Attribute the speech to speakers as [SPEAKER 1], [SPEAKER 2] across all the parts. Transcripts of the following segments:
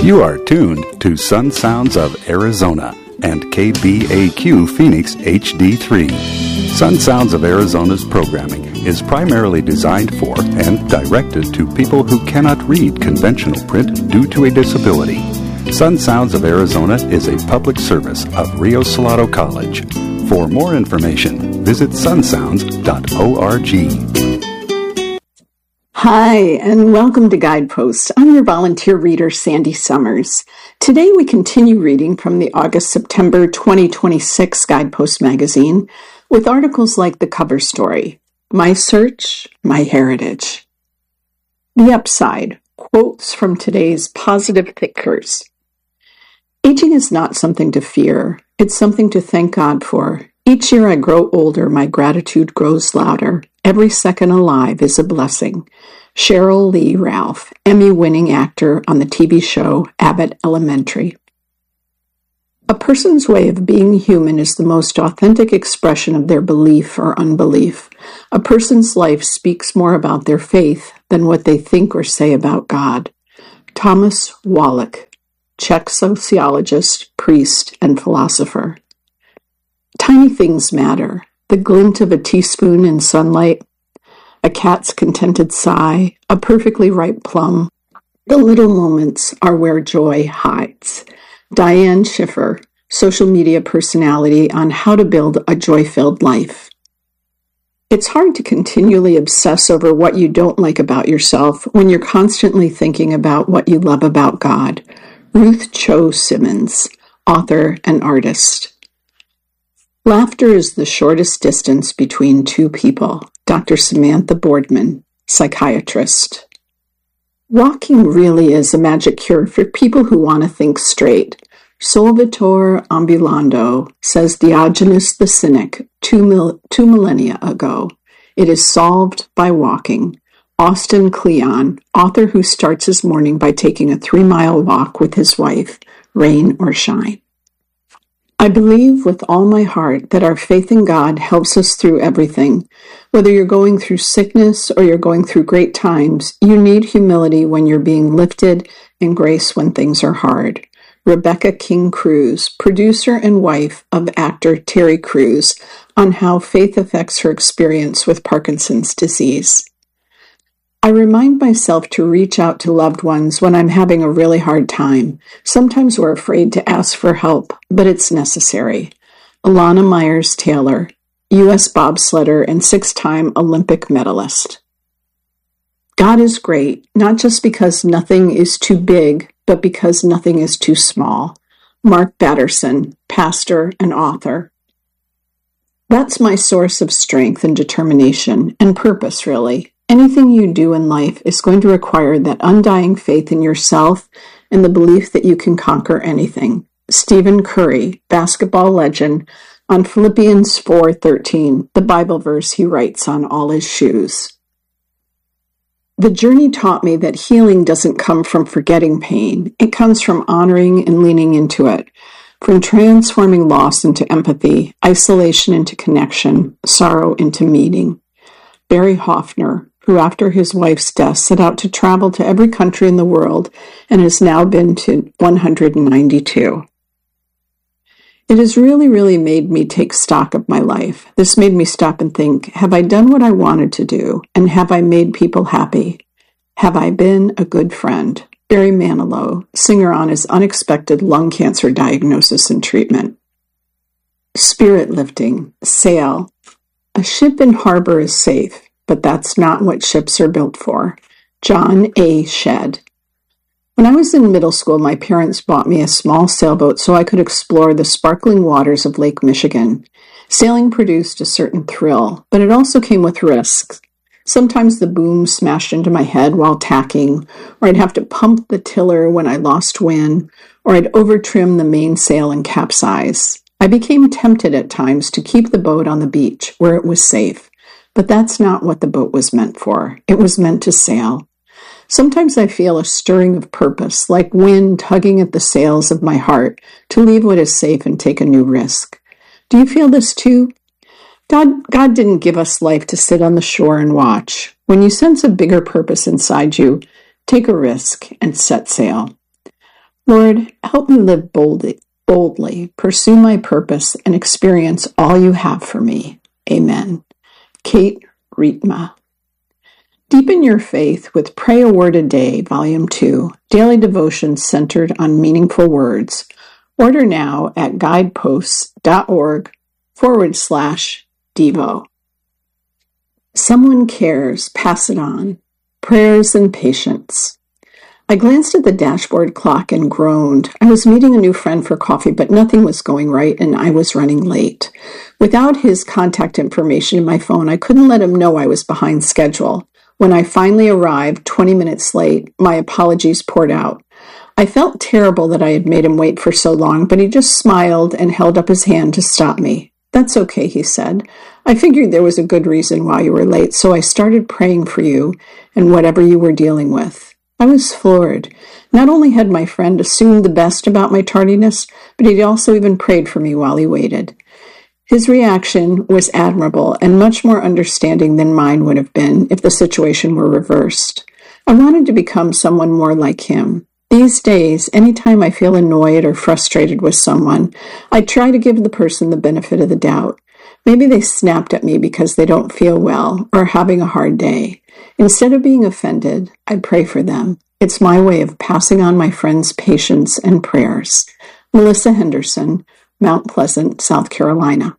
[SPEAKER 1] You are tuned to Sun Sounds of Arizona and KBAQ Phoenix HD3. Sun Sounds of Arizona's programming is primarily designed for and directed to people who cannot read conventional print due to a disability. Sun Sounds of Arizona is a public service of Rio Salado College. For more information, visit sunsounds.org.
[SPEAKER 2] Hi, and welcome to Guidepost. I'm your volunteer reader, Sandy Summers. Today we continue reading from the August-September 2026 Guidepost magazine with articles like the cover story, My Search, My Heritage. The Upside, quotes from today's positive thinkers. Aging is not something to fear. It's something to thank God for. Each year I grow older, my gratitude grows louder. Every second alive is a blessing. Cheryl Lee Ralph, Emmy-winning actor on the TV show Abbott Elementary. A person's way of being human is the most authentic expression of their belief or unbelief. A person's life speaks more about their faith than what they think or say about God. Thomas Wallach, Czech sociologist, priest, and philosopher. Tiny things matter. The glint of a teaspoon in sunlight, a cat's contented sigh, a perfectly ripe plum. The little moments are where joy hides. Diane Schiffer, social media personality on how to build a joy-filled life. It's hard to continually obsess over what you don't like about yourself when you're constantly thinking about what you love about God. Ruth Cho Simmons, author and artist. Laughter is the shortest distance between two people. Dr. Samantha Boardman, psychiatrist. Walking really is a magic cure for people who want to think straight. Solvitur ambulando, says Diogenes the Cynic two millennia ago. It is solved by walking. Austin Kleon, author who starts his morning by taking a 3-mile walk with his wife, rain or shine. I believe with all my heart that our faith in God helps us through everything. Whether you're going through sickness or you're going through great times, you need humility when you're being lifted and grace when things are hard. Rebecca King Cruz, producer and wife of actor Terry Crews, on how faith affects her experience with Parkinson's disease. I remind myself to reach out to loved ones when I'm having a really hard time. Sometimes we're afraid to ask for help, but it's necessary. Alana Myers Taylor, U.S. bobsledder and 6-time Olympic medalist. God is great, not just because nothing is too big, but because nothing is too small. Mark Batterson, pastor and author. That's my source of strength and determination and purpose, really. Anything you do in life is going to require that undying faith in yourself and the belief that you can conquer anything. Stephen Curry, basketball legend, on Philippians 4:13, the Bible verse he writes on all his shoes. The journey taught me that healing doesn't come from forgetting pain. It comes from honoring and leaning into it, from transforming loss into empathy, isolation into connection, sorrow into meaning. Barry Hoffner, who after his wife's death set out to travel to every country in the world and has now been to 192. It has really made me take stock of my life. This made me stop and think, have I done what I wanted to do? And have I made people happy? Have I been a good friend? Barry Manilow, singer on his unexpected lung cancer diagnosis and treatment. Spirit lifting, sail. A ship in harbor is safe, but that's not what ships are built for. John A. Shedd. When I was in middle school, my parents bought me a small sailboat so I could explore the sparkling waters of Lake Michigan. Sailing produced a certain thrill, but it also came with risks. Sometimes the boom smashed into my head while tacking, or I'd have to pump the tiller when I lost wind, or I'd overtrim the mainsail and capsize. I became tempted at times to keep the boat on the beach where it was safe. But that's not what the boat was meant for. It was meant to sail. Sometimes I feel a stirring of purpose, like wind tugging at the sails of my heart to leave what is safe and take a new risk. Do you feel this too? God didn't give us life to sit on the shore and watch. When you sense a bigger purpose inside you, take a risk and set sail. Lord, help me live boldly, pursue my purpose, and experience all you have for me. Amen. Kate Rietma. Deepen your faith with Pray a Word a Day, Volume 2, Daily Devotions Centered on Meaningful Words. Order now at guideposts.org/Devo. Someone cares, pass it on. Prayers and patience. I glanced at the dashboard clock and groaned. I was meeting a new friend for coffee, but nothing was going right and I was running late. Without his contact information in my phone, I couldn't let him know I was behind schedule. When I finally arrived 20 minutes late, my apologies poured out. I felt terrible that I had made him wait for so long, but he just smiled and held up his hand to stop me. That's okay, he said. I figured there was a good reason why you were late, so I started praying for you and whatever you were dealing with. I was floored. Not only had my friend assumed the best about my tardiness, but he'd also even prayed for me while he waited. His reaction was admirable and much more understanding than mine would have been if the situation were reversed. I wanted to become someone more like him. These days, anytime I feel annoyed or frustrated with someone, I try to give the person the benefit of the doubt. Maybe they snapped at me because they don't feel well or are having a hard day. Instead of being offended, I pray for them. It's my way of passing on my friend's patience and prayers. Melissa Henderson, Mount Pleasant, South Carolina.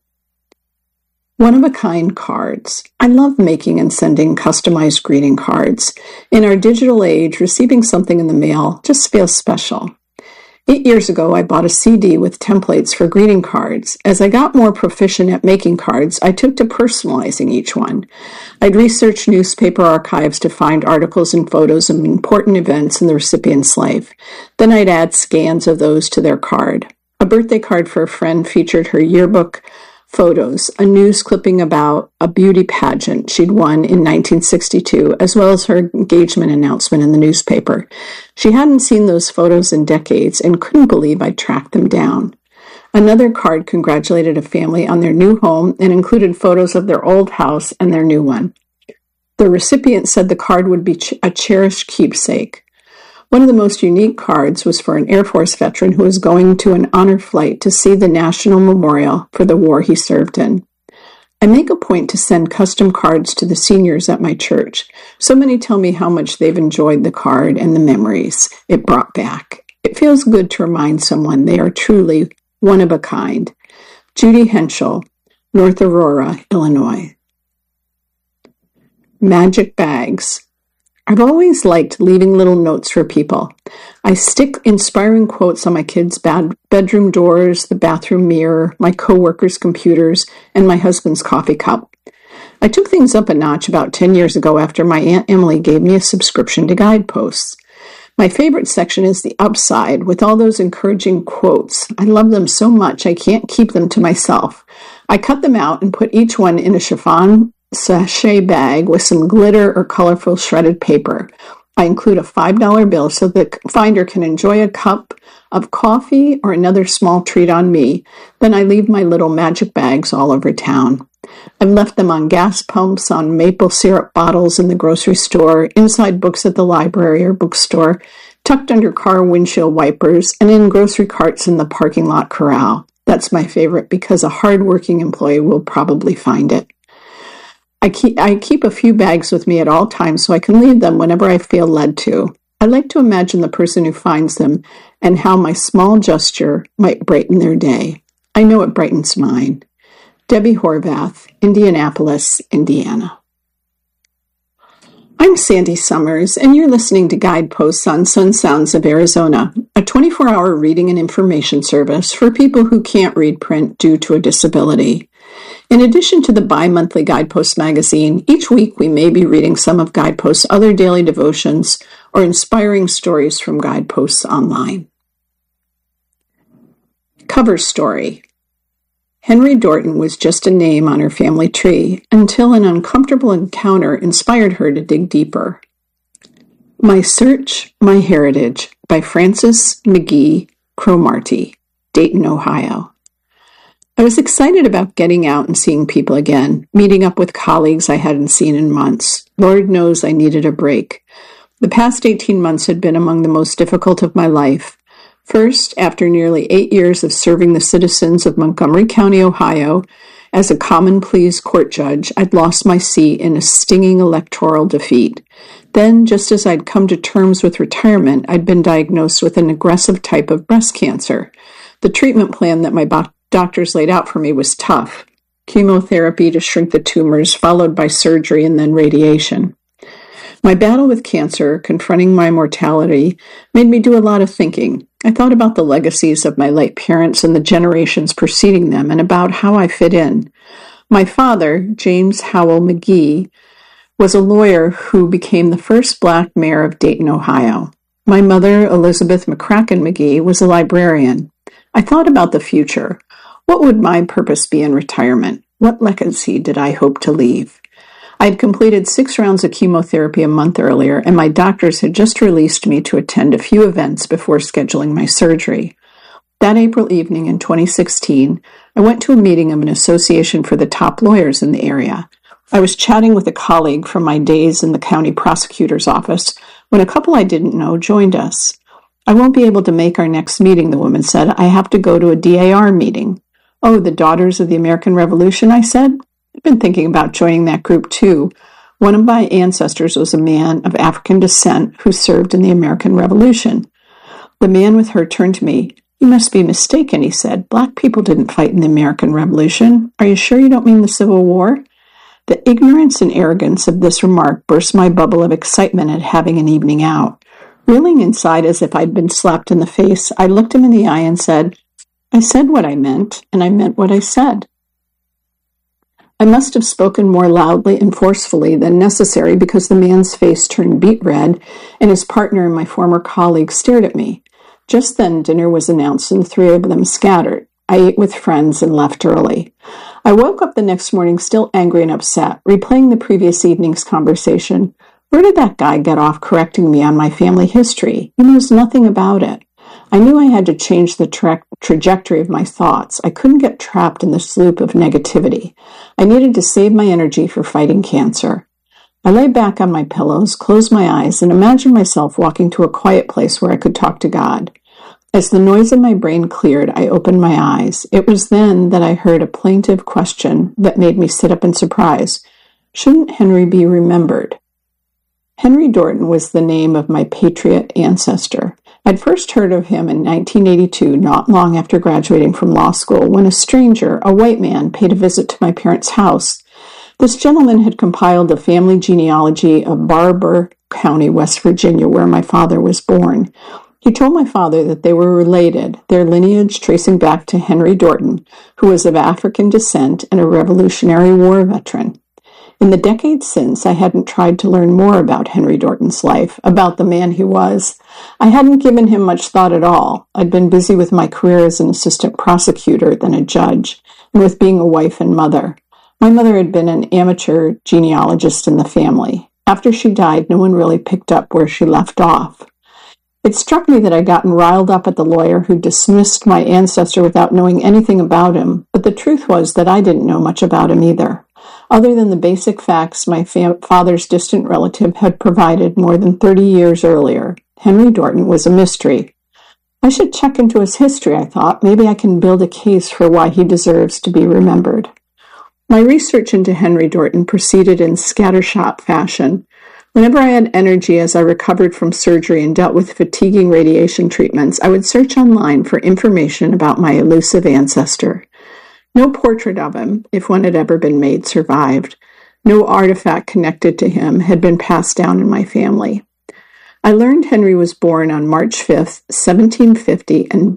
[SPEAKER 2] One-of-a-kind cards. I love making and sending customized greeting cards. In our digital age, receiving something in the mail just feels special. 8 years ago, I bought a CD with templates for greeting cards. As I got more proficient at making cards, I took to personalizing each one. I'd research newspaper archives to find articles and photos of important events in the recipient's life. Then I'd add scans of those to their card. A birthday card for a friend featured her yearbook photos, a news clipping about a beauty pageant she'd won in 1962, as well as her engagement announcement in the newspaper. She hadn't seen those photos in decades and couldn't believe I'd tracked them down. Another card congratulated a family on their new home and included photos of their old house and their new one. The recipient said the card would be a cherished keepsake. One of the most unique cards was for an Air Force veteran who was going to an honor flight to see the National Memorial for the war he served in. I make a point to send custom cards to the seniors at my church. So many tell me how much they've enjoyed the card and the memories it brought back. It feels good to remind someone they are truly one of a kind. Judy Henschel, North Aurora, Illinois. Magic bags. I've always liked leaving little notes for people. I stick inspiring quotes on my kids' bedroom doors, the bathroom mirror, my coworkers' computers, and my husband's coffee cup. I took things up a notch about 10 years ago after my Aunt Emily gave me a subscription to Guideposts. My favorite section is the upside with all those encouraging quotes. I love them so much I can't keep them to myself. I cut them out and put each one in a chiffon sachet bag with some glitter or colorful shredded paper. I include a $5 bill so the finder can enjoy a cup of coffee or another small treat on me. Then I leave my little magic bags all over town. I've left them on gas pumps, on maple syrup bottles in the grocery store, inside books at the library or bookstore, tucked under car windshield wipers, and in grocery carts in the parking lot corral. That's my favorite because a hard-working employee will probably find it. I keep a few bags with me at all times so I can leave them whenever I feel led to. I like to imagine the person who finds them and how my small gesture might brighten their day. I know it brightens mine. Debbie Horvath, Indianapolis, Indiana. I'm Sandy Summers, and you're listening to Guideposts on Sun Sounds of Arizona, a 24-hour reading and information service for people who can't read print due to a disability. In addition to the bi-monthly Guidepost magazine, each week we may be reading some of Guidepost's other daily devotions or inspiring stories from Guideposts online. Cover story. Henry Dorton was just a name on her family tree until an uncomfortable encounter inspired her to dig deeper. My Search, My Heritage by Frances McGee Cromartie, Dayton, Ohio. I was excited about getting out and seeing people again, meeting up with colleagues I hadn't seen in months. Lord knows I needed a break. The past 18 months had been among the most difficult of my life. First, after nearly 8 years of serving the citizens of Montgomery County, Ohio, as a common pleas court judge, I'd lost my seat in a stinging electoral defeat. Then, just as I'd come to terms with retirement, I'd been diagnosed with an aggressive type of breast cancer. The treatment plan that my doctors laid out for me was tough. Chemotherapy to shrink the tumors, followed by surgery and then radiation. My battle with cancer, confronting my mortality, made me do a lot of thinking. I thought about the legacies of my late parents and the generations preceding them and about how I fit in. My father, James Howell McGee, was a lawyer who became the first black mayor of Dayton, Ohio. My mother, Elizabeth McCracken McGee, was a librarian. I thought about the future. What would my purpose be in retirement? What legacy did I hope to leave? I had completed 6 rounds of chemotherapy a month earlier, and my doctors had just released me to attend a few events before scheduling my surgery. That April evening in 2016, I went to a meeting of an association for the top lawyers in the area. I was chatting with a colleague from my days in the county prosecutor's office when a couple I didn't know joined us. "I won't be able to make our next meeting," the woman said. "I have to go to a DAR meeting." "Oh, the Daughters of the American Revolution," I said. I've been thinking about joining that group too. One of my ancestors was a man of African descent who served in the American Revolution. The man with her turned to me. "You must be mistaken," he said. "Black people didn't fight in the American Revolution. Are you sure you don't mean the Civil War?" The ignorance and arrogance of this remark burst my bubble of excitement at having an evening out. Reeling inside as if I'd been slapped in the face, I looked him in the eye and said, "I said what I meant, and I meant what I said." I must have spoken more loudly and forcefully than necessary because the man's face turned beet red and his partner and my former colleague stared at me. Just then dinner was announced and the 3 of them scattered. I ate with friends and left early. I woke up the next morning still angry and upset, replaying the previous evening's conversation. Where did that guy get off correcting me on my family history? He knows nothing about it. I knew I had to change the trajectory of my thoughts. I couldn't get trapped in this loop of negativity. I needed to save my energy for fighting cancer. I lay back on my pillows, closed my eyes, and imagined myself walking to a quiet place where I could talk to God. As the noise in my brain cleared, I opened my eyes. It was then that I heard a plaintive question that made me sit up in surprise. Shouldn't Henry be remembered? Henry Dorton was the name of my patriot ancestor. I'd first heard of him in 1982, not long after graduating from law school, when a stranger, a white man, paid a visit to my parents' house. This gentleman had compiled a family genealogy of Barbour County, West Virginia, where my father was born. He told my father that they were related, their lineage tracing back to Henry Dorton, who was of African descent and a Revolutionary War veteran. In the decades since, I hadn't tried to learn more about Henry Dorton's life, about the man he was. I hadn't given him much thought at all. I'd been busy with my career as an assistant prosecutor, then a judge, and with being a wife and mother. My mother had been an amateur genealogist in the family. After she died, no one really picked up where she left off. It struck me that I'd gotten riled up at the lawyer who dismissed my ancestor without knowing anything about him, but the truth was that I didn't know much about him either. Other than the basic facts my father's distant relative had provided more than 30 years earlier, Henry Dorton was a mystery. I should check into his history, I thought. Maybe I can build a case for why he deserves to be remembered. My research into Henry Dorton proceeded in scattershot fashion. Whenever I had energy as I recovered from surgery and dealt with fatiguing radiation treatments, I would search online for information about my elusive ancestor. No portrait of him, if one had ever been made, survived. No artifact connected to him had been passed down in my family. I learned Henry was born on March 5th, 1750 in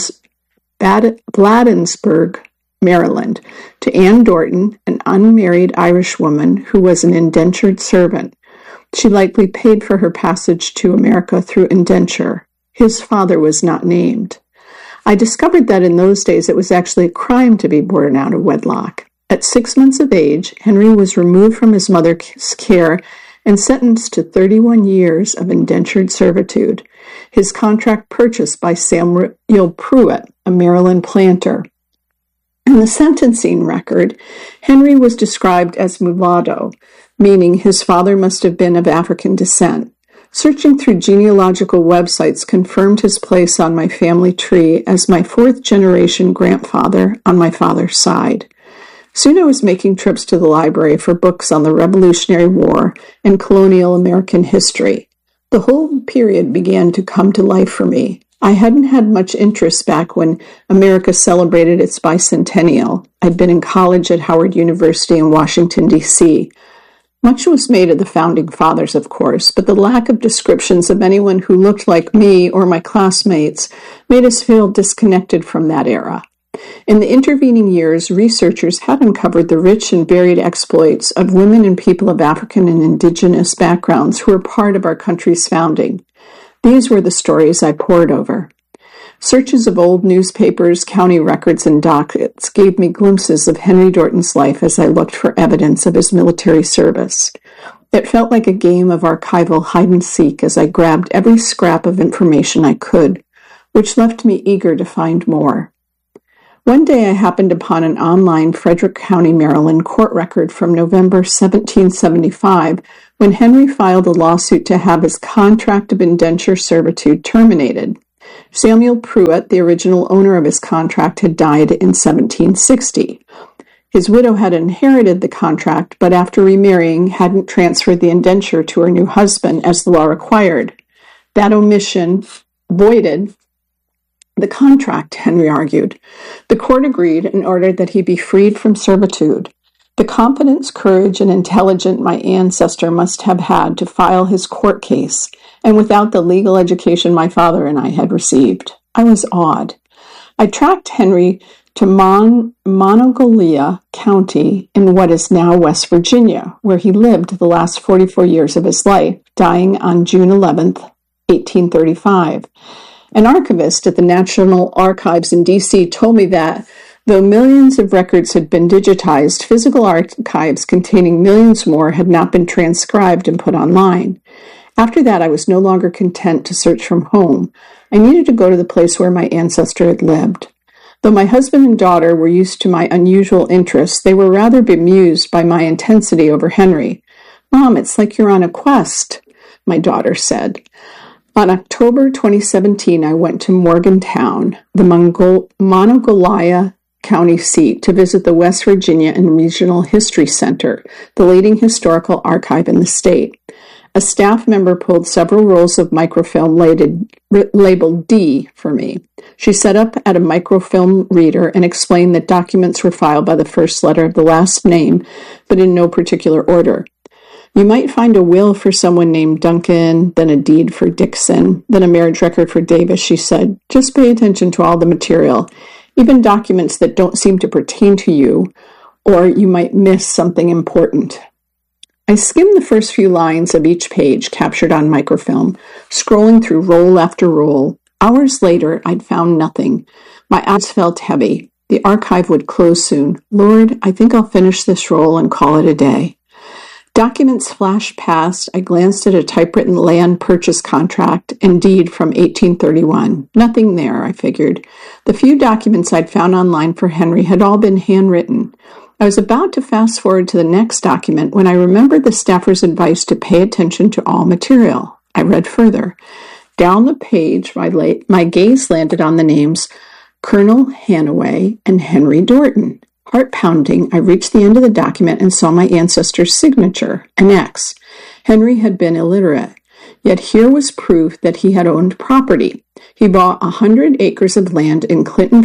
[SPEAKER 2] Bladensburg, Maryland, to Anne Dorton, an unmarried Irish woman who was an indentured servant. She likely paid for her passage to America through indenture. His father was not named. I discovered that in those days it was actually a crime to be born out of wedlock. At 6 months of age, Henry was removed from his mother's care and sentenced to 31 years of indentured servitude, his contract purchased by Samuel Pruitt, a Maryland planter. In the sentencing record, Henry was described as mulatto, meaning his father must have been of African descent. Searching through genealogical websites confirmed his place on my family tree as my fourth-generation grandfather on my father's side. Soon I was making trips to the library for books on the Revolutionary War and colonial American history. The whole period began to come to life for me. I hadn't had much interest back when America celebrated its bicentennial. I'd been in college at Howard University in Washington, D.C. Much was made of the Founding Fathers, of course, but the lack of descriptions of anyone who looked like me or my classmates made us feel disconnected from that era. In the intervening years, researchers had uncovered the rich and varied exploits of women and people of African and indigenous backgrounds who were part of our country's founding. These were the stories I pored over. Searches of old newspapers, county records, and dockets gave me glimpses of Henry Dorton's life as I looked for evidence of his military service. It felt like a game of archival hide-and-seek as I grabbed every scrap of information I could, which left me eager to find more. One day I happened upon an online Frederick County, Maryland court record from November 1775 when Henry filed a lawsuit to have his contract of indenture servitude terminated. Samuel Pruitt, the original owner of his contract, had died in 1760. His widow had inherited the contract, but after remarrying hadn't transferred the indenture to her new husband as the law required. That omission voided the contract, Henry argued. The court agreed and ordered that he be freed from servitude. The confidence, courage, and intelligence my ancestor must have had to file his court case, and without the legal education my father and I had received. I was awed. I tracked Henry to Monongalia County in what is now West Virginia, where he lived the last 44 years of his life, dying on June 11th, 1835. An archivist at the National Archives in D.C. told me that, though millions of records had been digitized, physical archives containing millions more had not been transcribed and put online. After that, I was no longer content to search from home. I needed to go to the place where my ancestor had lived. Though my husband and daughter were used to my unusual interests, they were rather bemused by my intensity over Henry. "Mom, it's like you're on a quest," my daughter said. On October 2017, I went to Morgantown, the Monongalia County seat, to visit the West Virginia and Regional History Center, the leading historical archive in the state. A staff member pulled several rolls of microfilm labeled D for me. She set up at a microfilm reader and explained that documents were filed by the first letter of the last name, but in no particular order. You might find a will for someone named Duncan, then a deed for Dixon, then a marriage record for Davis, she said. Just pay attention to all the material, even documents that don't seem to pertain to you, or you might miss something important. I skimmed the first few lines of each page captured on microfilm, scrolling through roll after roll. Hours later, I'd found nothing. My eyes felt heavy. The archive would close soon. Lord, I think I'll finish this roll and call it a day. Documents flashed past. I glanced at a typewritten land purchase contract and deed from 1831. Nothing there, I figured. The few documents I'd found online for Henry had all been handwritten. I was about to fast forward to the next document when I remembered the staffer's advice to pay attention to all material. I read further. Down the page, my gaze landed on the names Colonel Hanaway and Henry Dorton. Heart-pounding, I reached the end of the document and saw my ancestor's signature, an X. Henry had been illiterate, yet here was proof that he had owned property. He bought 100 acres of land in Clinton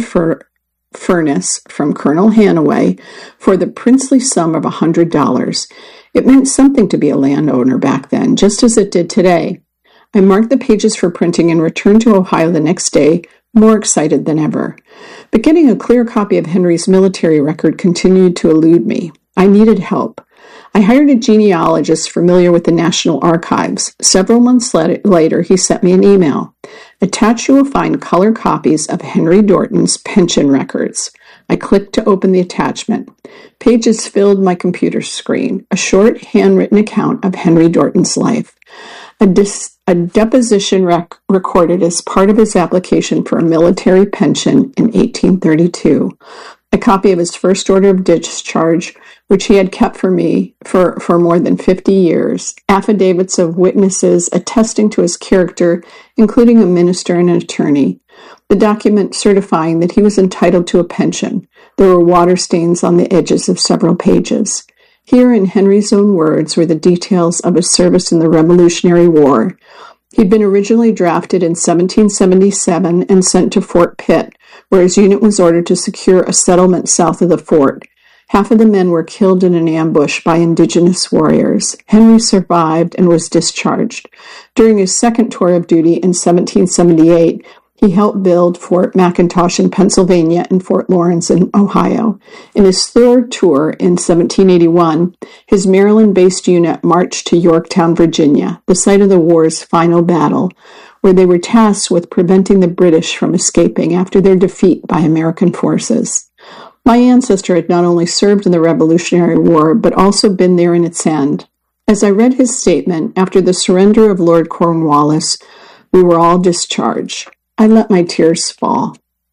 [SPEAKER 2] Furnace from Colonel Hanaway for the princely sum of $100. It meant something to be a landowner back then, just as it did today. I marked the pages for printing and returned to Ohio the next day, more excited than ever. But getting a clear copy of Henry's military record continued to elude me. I needed help. I hired a genealogist familiar with the National Archives. Several months later, he sent me an email. Attached, you will find color copies of Henry Dorton's pension records. I clicked to open the attachment. Pages filled my computer screen. A short, handwritten account of Henry Dorton's life. A deposition recorded as part of his application for a military pension in 1832. a copy of his first order of discharge, which he had kept for me for more than 50 years, affidavits of witnesses attesting to his character, including a minister and an attorney, the document certifying that he was entitled to a pension. There were water stains on the edges of several pages. Here, in Henry's own words, were the details of his service in the Revolutionary War. He'd been originally drafted in 1777 and sent to Fort Pitt, where his unit was ordered to secure a settlement south of the fort. Half of the men were killed in an ambush by indigenous warriors. Henry survived and was discharged. During his second tour of duty in 1778, he helped build Fort McIntosh in Pennsylvania and Fort Lawrence in Ohio. In his third tour in 1781, his Maryland-based unit marched to Yorktown, Virginia, the site of the war's final battle, where they were tasked with preventing the British from escaping after their defeat by American forces. My ancestor had not only served in the Revolutionary War, but also been there in its end. As I read his statement after the surrender of Lord Cornwallis, we were all discharged. I let my tears fall.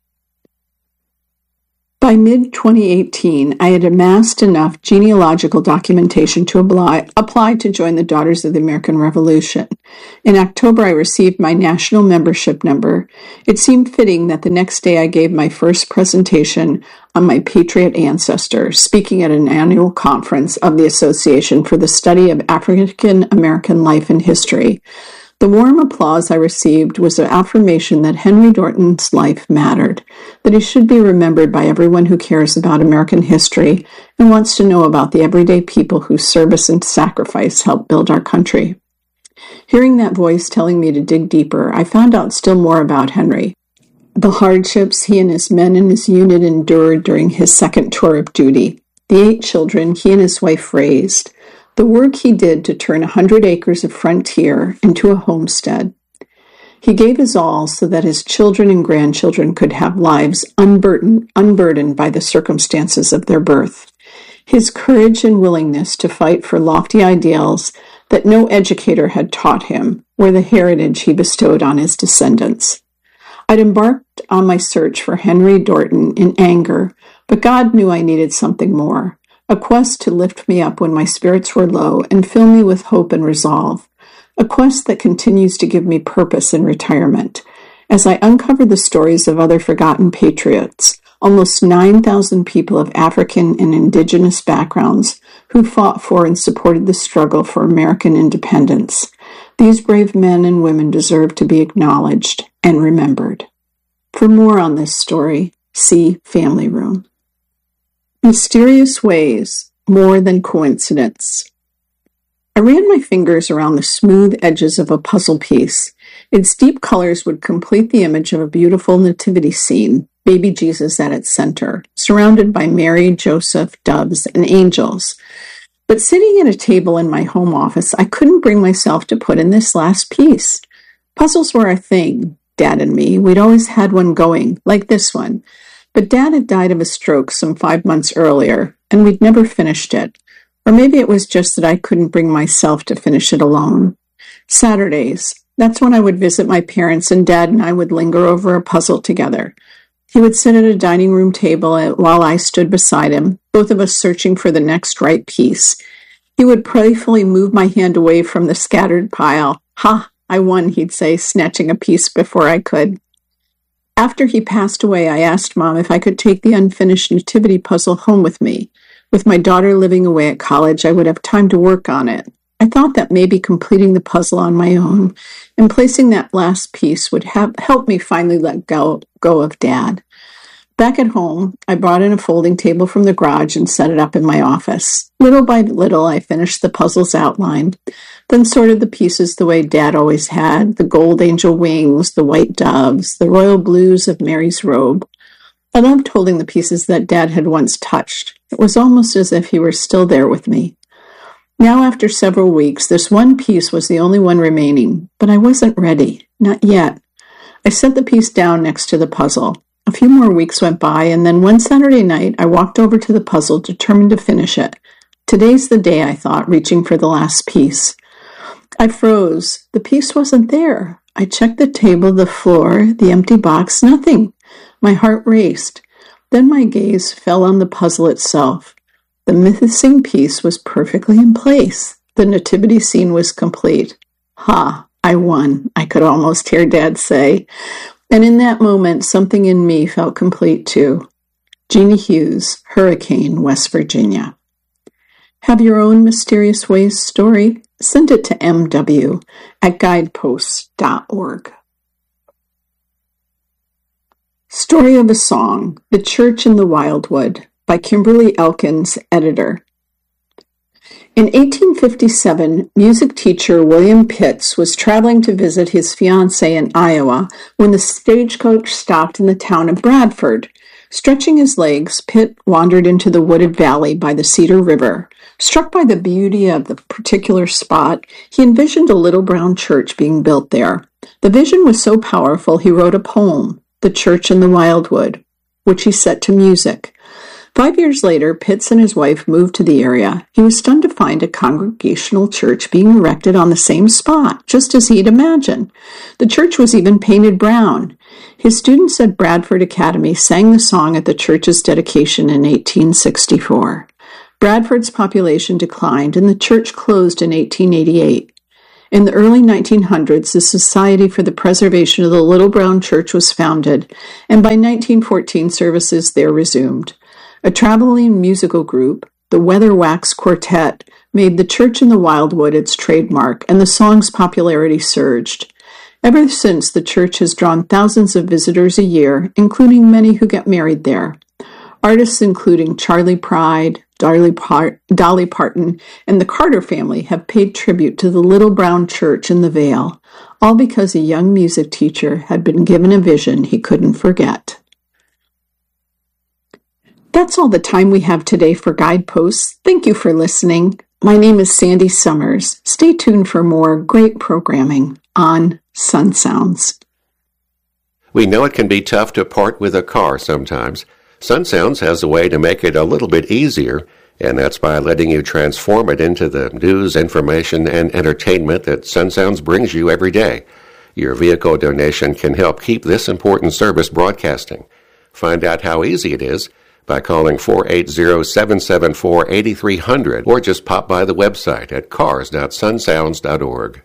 [SPEAKER 2] By mid-2018, I had amassed enough genealogical documentation to apply to join the Daughters of the American Revolution. In October, I received my national membership number. It seemed fitting that the next day I gave my first presentation on my patriot ancestor, speaking at an annual conference of the Association for the Study of African American Life and History. The warm applause I received was an affirmation that Henry Dorton's life mattered, that he should be remembered by everyone who cares about American history and wants to know about the everyday people whose service and sacrifice helped build our country. Hearing that voice telling me to dig deeper, I found out still more about Henry, the hardships he and his men and his unit endured during his second tour of duty, the 8 children he and his wife raised, the work he did to turn 100 acres of frontier into a homestead. He gave his all so that his children and grandchildren could have lives unburdened by the circumstances of their birth. His courage and willingness to fight for lofty ideals that no educator had taught him were the heritage he bestowed on his descendants. I'd embarked on my search for Henry Dorton in anger, but God knew I needed something more. A quest to lift me up when my spirits were low and fill me with hope and resolve. A quest that continues to give me purpose in retirement. As I uncover the stories of other forgotten patriots, almost 9,000 people of African and indigenous backgrounds who fought for and supported the struggle for American independence. These brave men and women deserve to be acknowledged and remembered. For more on this story, see Family Room. Mysterious ways, more than coincidence. I ran my fingers around the smooth edges of a puzzle piece. Its deep colors would complete the image of a beautiful nativity scene, baby Jesus at its center, surrounded by Mary, Joseph, doves, and angels. But sitting at a table in my home office, I couldn't bring myself to put in this last piece. Puzzles were a thing, Dad and me. We'd always had one going, like this one. But Dad had died of a stroke some 5 months earlier, and we'd never finished it. Or maybe it was just that I couldn't bring myself to finish it alone. Saturdays, that's when I would visit my parents, and Dad and I would linger over a puzzle together. He would sit at a dining room table while I stood beside him, both of us searching for the next right piece. He would playfully move my hand away from the scattered pile. "Ha, I won," he'd say, snatching a piece before I could. After he passed away, I asked Mom if I could take the unfinished nativity puzzle home with me. With my daughter living away at college, I would have time to work on it. I thought that maybe completing the puzzle on my own and placing that last piece would help me finally let go of Dad. Back at home, I brought in a folding table from the garage and set it up in my office. Little by little, I finished the puzzle's outline, then sorted the pieces the way Dad always had, the gold angel wings, the white doves, the royal blues of Mary's robe. I loved holding the pieces that Dad had once touched. It was almost as if he were still there with me. Now, after several weeks, this one piece was the only one remaining, but I wasn't ready. Not yet. I set the piece down next to the puzzle. A few more weeks went by, and then one Saturday night, I walked over to the puzzle, determined to finish it. Today's the day, I thought, reaching for the last piece. I froze. The piece wasn't there. I checked the table, the floor, the empty box, nothing. My heart raced. Then my gaze fell on the puzzle itself. The missing piece was perfectly in place. The nativity scene was complete. Ha, I won, I could almost hear Dad say. And in that moment, something in me felt complete too. Jeannie Hughes, Hurricane, West Virginia. Have your own Mysterious Ways story? Send it to mw@guideposts.org. Story of a Song, The Church in the Wildwood, by Kimberly Elkins, editor. In 1857, music teacher William Pitts was traveling to visit his fiancée in Iowa when the stagecoach stopped in the town of Bradford. Stretching his legs, Pitt wandered into the wooded valley by the Cedar River. Struck by the beauty of the particular spot, he envisioned a little brown church being built there. The vision was so powerful he wrote a poem, The Church in the Wildwood, which he set to music. 5 years later, Pitts and his wife moved to the area. He was stunned to find a congregational church being erected on the same spot, just as he'd imagined. The church was even painted brown. His students at Bradford Academy sang the song at the church's dedication in 1864. Bradford's population declined, and the church closed in 1888. In the early 1900s, the Society for the Preservation of the Little Brown Church was founded, and by 1914, services there resumed. A traveling musical group, the Weatherwax Quartet, made The Church in the Wildwood its trademark, and the song's popularity surged. Ever since, the church has drawn thousands of visitors a year, including many who get married there. Artists including Charley Pride, Dolly Parton, and the Carter family have paid tribute to the Little Brown Church in the Vale, all because a young music teacher had been given a vision he couldn't forget. That's all the time we have today for Guideposts. Thank you for listening. My name is Sandy Summers. Stay tuned for more great programming on Sun Sounds.
[SPEAKER 3] We know it can be tough to part with a car sometimes. Sun Sounds has a way to make it a little bit easier, and that's by letting you transform it into the news, information, and entertainment that Sun Sounds brings you every day. Your vehicle donation can help keep this important service broadcasting. Find out how easy it is by calling 480-774-8300 or just pop by the website at cars.sunsounds.org.